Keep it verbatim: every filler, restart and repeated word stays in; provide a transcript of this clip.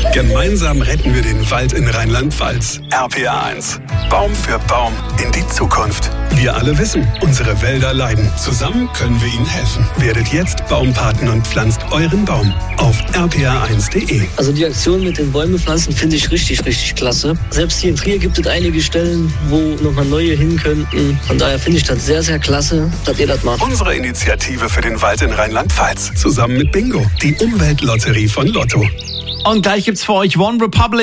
Gemeinsam retten wir den Wald in Rheinland-Pfalz. R P R eins. Baum für Baum in die Zukunft. Wir alle wissen, unsere Wälder leiden. Zusammen können wir ihnen helfen. Werdet jetzt Baumpaten und pflanzt euren Baum auf r p r eins punkt d e. Also die Aktion mit den Bäume pflanzen finde ich richtig, richtig klasse. Selbst hier in Trier gibt es einige Stellen, wo nochmal neue hin könnten. Von daher finde ich das sehr, sehr klasse, dass ihr das macht. Unsere Initiative für den Wald in Rheinland-Pfalz. Zusammen mit Bingo, die Umweltlotterie von Lotto. Und gleich gibt's für euch One Republic.